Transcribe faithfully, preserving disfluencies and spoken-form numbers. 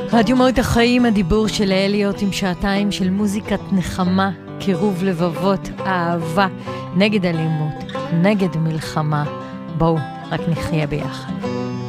רדיו מהות החיים, הדיבור של אליוט עם שעתיים של מוזיקת נחמה, קירוב לבבות, אהבה, נגד אלימות, נגד מלחמה. בואו, רק נחיה ביחד.